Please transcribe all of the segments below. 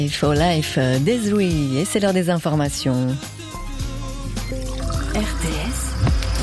For Life, Desiree, et c'est l'heure des informations. RTS.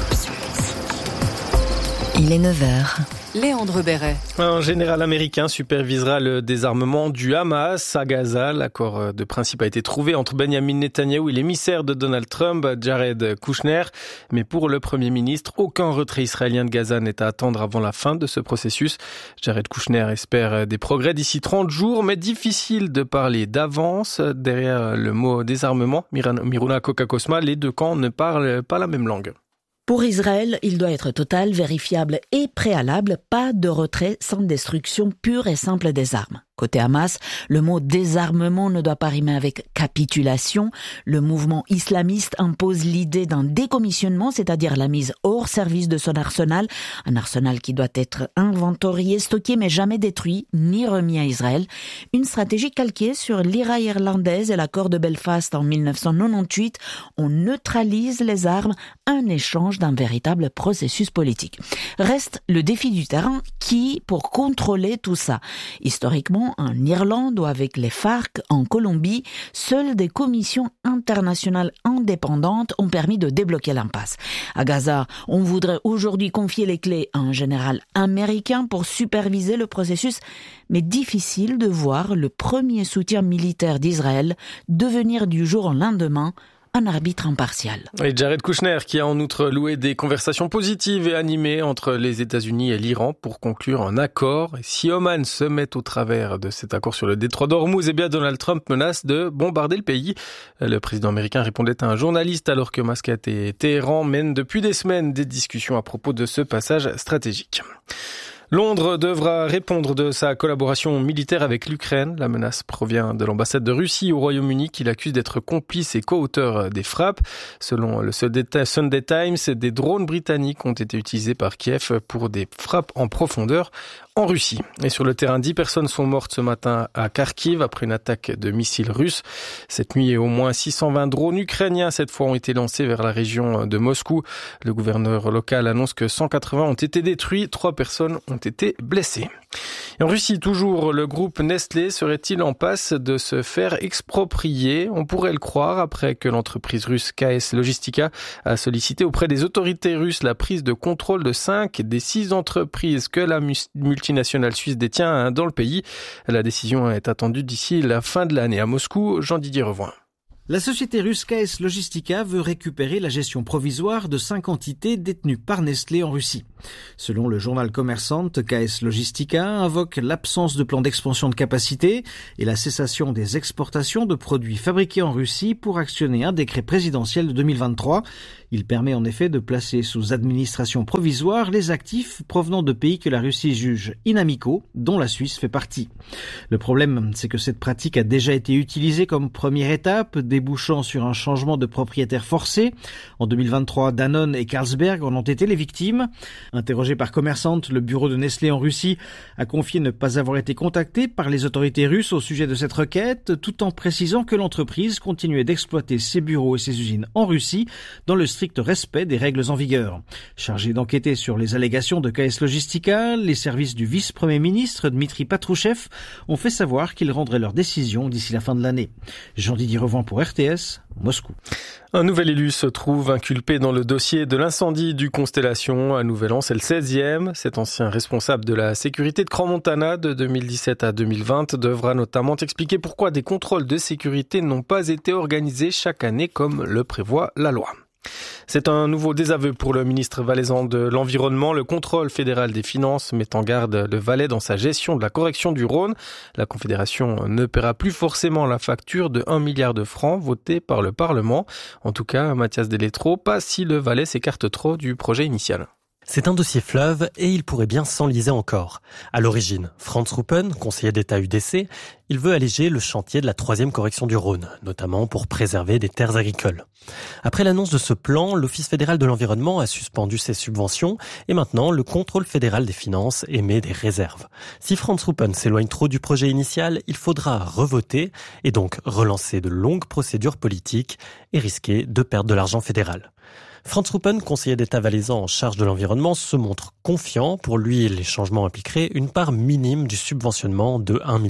Il est 9h. Léandre Béret. Un général américain supervisera le désarmement du Hamas à Gaza. L'accord de principe a été trouvé entre Benjamin Netanyahou et l'émissaire de Donald Trump, Jared Kushner. Mais pour le Premier ministre, aucun retrait israélien de Gaza n'est à attendre avant la fin de ce processus. Jared Kushner espère des progrès d'ici 30 jours, mais difficile de parler d'avance. Derrière le mot désarmement, Miruna Kokakosma, les deux camps ne parlent pas la même langue. Pour Israël, il doit être total, vérifiable et préalable, pas de retrait sans destruction pure et simple des armes. Côté Hamas, le mot désarmement ne doit pas rimer avec capitulation. Le mouvement islamiste impose l'idée d'un décommissionnement, c'est-à-dire la mise hors service de son arsenal. Un arsenal qui doit être inventorié, stocké, mais jamais détruit, ni remis à Israël. Une stratégie calquée sur l'IRA irlandaise et l'accord de Belfast en 1998. On neutralise les armes, un échange d'un véritable processus politique. Reste le défi du terrain qui, pour contrôler tout ça, historiquement, en Irlande ou avec les FARC en Colombie, seules des commissions internationales indépendantes ont permis de débloquer l'impasse. À Gaza, on voudrait aujourd'hui confier les clés à un général américain pour superviser le processus, mais difficile de voir le premier soutien militaire d'Israël devenir du jour au lendemain un arbitre impartial. Et Jared Kushner qui a en outre loué des conversations positives et animées entre les États-Unis et l'Iran pour conclure un accord. Et si Oman se met au travers de cet accord sur le détroit d'Ormuz, eh bien Donald Trump menace de bombarder le pays. Le président américain répondait à un journaliste alors que Mascate et Téhéran mènent depuis des semaines des discussions à propos de ce passage stratégique. Londres devra répondre de sa collaboration militaire avec l'Ukraine. La menace provient de l'ambassade de Russie au Royaume-Uni qui l'accuse d'être complice et co-auteur des frappes. Selon le Sunday Times, des drones britanniques ont été utilisés par Kiev pour des frappes en profondeur en Russie. Et sur le terrain, 10 personnes sont mortes ce matin à Kharkiv après une attaque de missiles russes. Cette nuit, au moins 620 drones ukrainiens cette fois ont été lancés vers la région de Moscou. Le gouverneur local annonce que 180 ont été détruits, 3 personnes ont été blessées. Et en Russie, toujours, le groupe Nestlé serait-il en passe de se faire exproprier? On pourrait le croire après que l'entreprise russe KS Logistica a sollicité auprès des autorités russes la prise de contrôle de 5 des 6 entreprises que la multinationale suisse détient dans le pays. La décision est attendue d'ici la fin de l'année. À Moscou, Jean-Didier Revoin. La société russe KS Logistica veut récupérer la gestion provisoire de 5 entités détenues par Nestlé en Russie. Selon le journal Commerçant, KS Logistica invoque l'absence de plan d'expansion de capacité et la cessation des exportations de produits fabriqués en Russie pour actionner un décret présidentiel de 2023. Il permet en effet de placer sous administration provisoire les actifs provenant de pays que la Russie juge inamicaux, dont la Suisse fait partie. Le problème, c'est que cette pratique a déjà été utilisée comme première étape, débouchant sur un changement de propriétaire forcé. En 2023, Danone et Carlsberg en ont été les victimes. Interrogé par Commerçant, le bureau de Nestlé en Russie a confié ne pas avoir été contacté par les autorités russes au sujet de cette requête, tout en précisant que l'entreprise continuait d'exploiter ses bureaux et ses usines en Russie dans le strict respect des règles en vigueur. Chargé d'enquêter sur les allégations de KS Logistica, les services du vice-premier ministre Dmitri Patrouchev ont fait savoir qu'ils rendraient leur décision d'ici la fin de l'année. Jean-Didier Revoin pour RTS, Moscou. Un nouvel élu se trouve inculpé dans le dossier de l'incendie du Constellation à Nouvel-An, c'est le 16e. Cet ancien responsable de la sécurité de Crans-Montana de 2017 à 2020 devra notamment expliquer pourquoi des contrôles de sécurité n'ont pas été organisés chaque année comme le prévoit la loi. C'est un nouveau désaveu pour le ministre valaisan de l'Environnement. Le contrôle fédéral des finances met en garde le Valais dans sa gestion de la correction du Rhône. La Confédération ne paiera plus forcément la facture de 1 milliard de francs votée par le Parlement. En tout cas, Mathias Deletro, pas si le Valais s'écarte trop du projet initial. C'est un dossier fleuve et il pourrait bien s'enliser encore. À l'origine, Franz Ruppen, conseiller d'État UDC, il veut alléger le chantier de la 3e correction du Rhône, notamment pour préserver des terres agricoles. Après l'annonce de ce plan, l'Office fédéral de l'environnement a suspendu ses subventions et maintenant le contrôle fédéral des finances émet des réserves. Si Franz Ruppen s'éloigne trop du projet initial, il faudra revoter et donc relancer de longues procédures politiques et risquer de perdre de l'argent fédéral. Franz Ruppen, conseiller d'État valaisan en charge de l'environnement, se montre confiant. Pour lui, les changements impliqueraient une part minime du subventionnement de 1 milliard.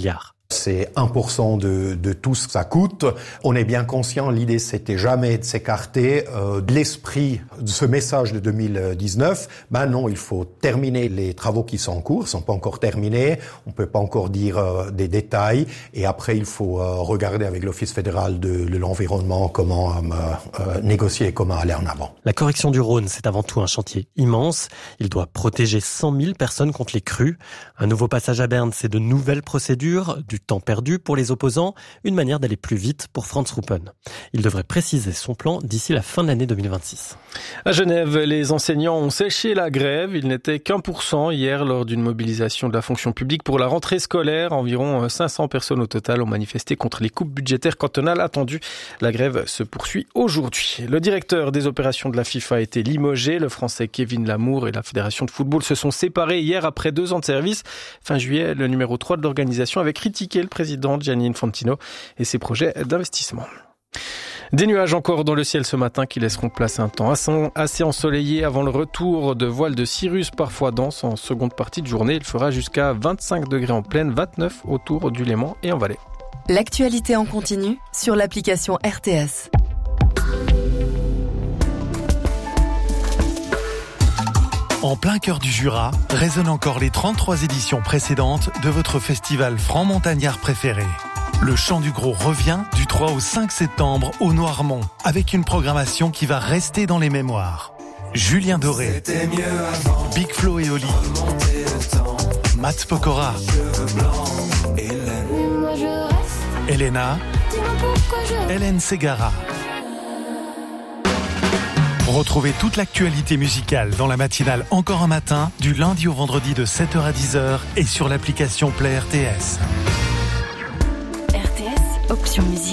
C'est 1% de tout ce que ça coûte. On est bien conscient, l'idée c'était jamais de s'écarter de l'esprit de ce message de 2019. Non, il faut terminer les travaux qui sont en cours, ils sont pas encore terminés, on peut pas encore dire des détails, et après il faut regarder avec l'Office fédéral de l'environnement comment négocier et comment aller en avant. La correction du Rhône, c'est avant tout un chantier immense. Il doit protéger 100 000 personnes contre les crues. Un nouveau passage à Berne, c'est de nouvelles procédures, du temps perdu pour les opposants, une manière d'aller plus vite pour Franz Ruppen. Il devrait préciser son plan d'ici la fin de l'année 2026. À Genève, les enseignants ont séché la grève. Il n'était qu'1% hier lors d'une mobilisation de la fonction publique pour la rentrée scolaire. Environ 500 personnes au total ont manifesté contre les coupes budgétaires cantonales attendues. La grève se poursuit aujourd'hui. Le directeur des opérations de la FIFA a été limogé. Le Français Kevin Lamour et la Fédération de football se sont séparés hier après 2 ans de service. Fin juillet, le numéro 3 de l'organisation avait critiqué le président Gianni Infantino et ses projets d'investissement. Des nuages encore dans le ciel ce matin qui laisseront place à un temps assez ensoleillé avant le retour de voiles de cirrus parfois denses en seconde partie de journée. Il fera jusqu'à 25 degrés en plaine, 29 autour du Léman et en Valais. L'actualité en continu sur l'application RTS. En plein cœur du Jura, résonnent encore les 33 éditions précédentes de votre festival franc-montagnard préféré. Le Chant du Gros revient du 3 au 5 septembre au Noirmont, avec une programmation qui va rester dans les mémoires. Julien Doré, Big Flo et Oli, Matt Pokora, Elena, Hélène Ségara. Retrouvez toute l'actualité musicale dans la matinale Encore un matin, du lundi au vendredi de 7h à 10h et sur l'application Play RTS. RTS, option musique.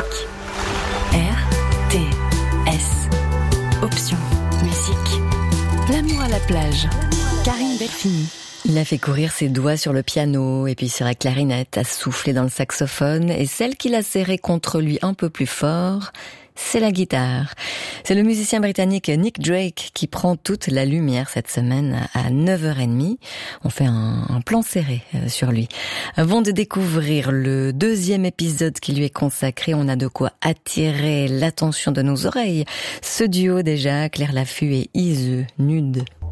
RTS, option musique. L'amour à la plage. Karine Delphini. Il a fait courir ses doigts sur le piano et puis sur la clarinette, a soufflé dans le saxophone, et celle qu'il a serrée contre lui un peu plus fort, c'est la guitare. C'est le musicien britannique Nick Drake qui prend toute la lumière cette semaine à 9h30. On fait un plan serré sur lui. Avant de découvrir le 2e épisode qui lui est consacré, on a de quoi attirer l'attention de nos oreilles. Ce duo déjà, Claire Laffut et Izu Nude.